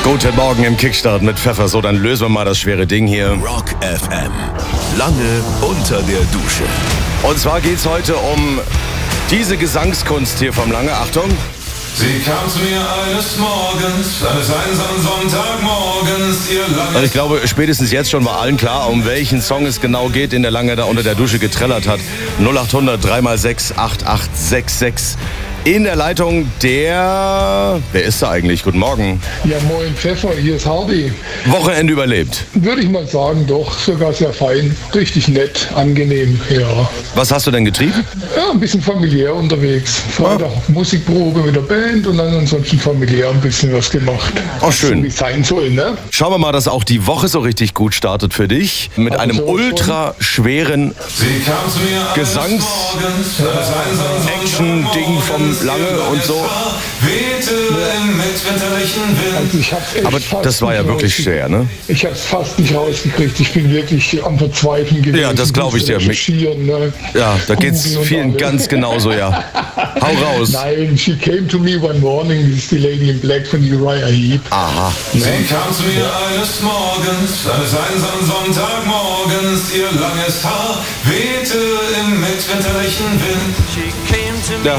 Guten Morgen im Kickstart mit Pfeffer. So, dann lösen wir mal das schwere Ding hier. Rock FM. Lange unter der Dusche. Und zwar geht's heute um diese Gesangskunst hier vom Lange. Achtung. Sie kam zu mir eines Morgens, eines einsamen Sonntagmorgens, ihr langes... Und ich glaube, spätestens jetzt schon war allen klar, um welchen Song es genau geht, den der Lange da unter der Dusche getrellert hat. 0800 3x6 8866. In der Leitung der... Wer ist da eigentlich? Guten Morgen. Ja, moin Pfeffer, hier ist Hardy. Wochenende überlebt. Würde ich mal sagen, doch, sogar sehr fein. Richtig nett, angenehm, ja. Was hast du denn getrieben? Ja, ein bisschen familiär unterwegs. Freitag Musikprobe mit der Band und dann ansonsten familiär ein bisschen was gemacht. Oh, schön. So wie es sein soll, ne? Schauen wir mal, dass auch die Woche so richtig gut startet für dich. Mit Aber einem so ultra schweren Sie kam zu mir eines Morgens, eines einsamen Action-Ding vom Lange und so. wehte im mitwinterlichen Wind. Also ich hab's echt Aber fast das war ja nicht wirklich schwer, ne? Ich habe es fast nicht rausgekriegt. Ich bin wirklich am Verzweifeln gewesen. Ja, das glaub ich dir. Ne? Ja, da geht's Googeln und vielen alles. ganz genauso, ja. Hau raus. Nein, she came to me one morning. Das ist die Lady in Black von Uriah Heep. Aha. Sie kam zu mir eines Morgens, eines einsamen Sonntagmorgens, ihr langes Haar wehte im mitwinterlichen Wind. Ja.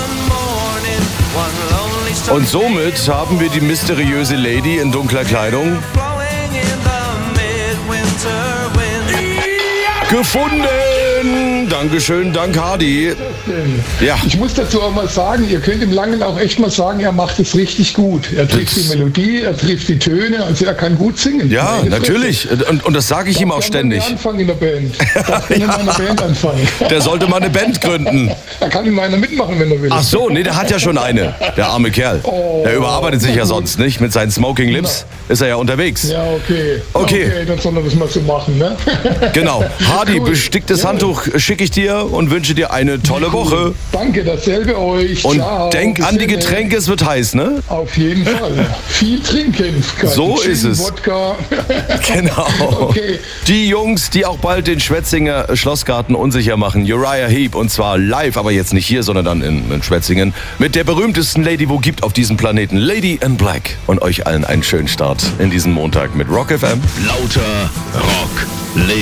Und somit haben wir die mysteriöse Lady in dunkler Kleidung gefunden. Dankeschön, dank Hardy. Ja. Ich muss dazu auch mal sagen, ihr könnt im Langen auch echt mal sagen, er macht es richtig gut. Er trifft die Melodie, er trifft die Töne, also er kann gut singen. Ja, Meine natürlich. Und das sage ich ihm auch ständig. Da kann man anfangen in der Band. Da kann in meiner Band anfangen. Der sollte mal eine Band gründen. Da kann in meiner mitmachen, wenn er will. Ach so, nee, der hat ja schon eine. Der arme Kerl. Der überarbeitet sich ja sonst nicht. Mit seinen Smoking Lips ist er ja unterwegs. Ja, okay. Okay. Dann soll er das mal so machen, ne? Genau. Hardy, Cool. besticktes Ja. Handtuch schicke ich dir und wünsche dir eine tolle Woche. Danke, dasselbe euch. Und Ciao. denk Bis an die dann. Getränke, es wird heiß, ne? Auf jeden Fall. Viel trinken. So Gin, ist es. Wodka. Genau. Okay. Die Jungs, die auch bald den Schwetzinger Schlossgarten unsicher machen. Uriah Heep, und zwar live, aber jetzt nicht hier, sondern dann in Schwetzingen. Mit der berühmtesten Lady, wo gibt auf diesem Planeten. Lady in Black. Und euch allen einen schönen Start in diesen Montag mit Rock FM. Lauter Rock.